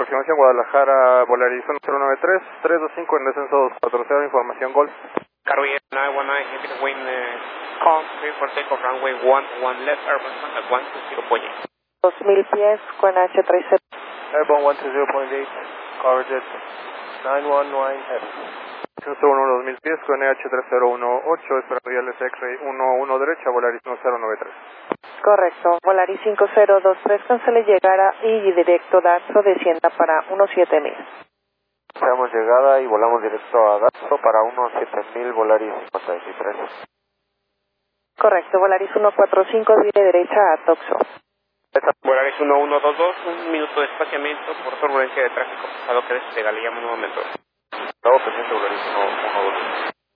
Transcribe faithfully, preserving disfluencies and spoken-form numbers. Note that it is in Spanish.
aproximación Guadalajara, Volaris cero nueve tres, tres dos cinco en descenso dos cuatro cero, información Golf. Carrier nueve uno nueve, heavy to wind, uh, calm, clear for takeoff, runway one one left, Airbus contact one two zero point eight. dos mil pies con H treinta. Airborne one two zero point eight, Carrier nueve uno nueve heavy. Descenso uno dos mil pies con E H tres cero uno ocho, esperatoriales X-Ray uno uno derecha, Volaris cero nueve tres. Correcto, Volaris cinco cero dos tres, cancele llegada y directo Daxo, descienda para siete mil. Hacemos llegada y volamos directo a Daxo para siete mil, Volaris cincuenta y tres. Correcto, Volaris ciento cuarenta y cinco, vire derecha a Toxo. Volaris uno uno dos dos, un minuto de espaciamiento por turbulencia de tráfico, a lo que despega, le llamo en un momento. Estamos pendiente, Volaris uno uno dos.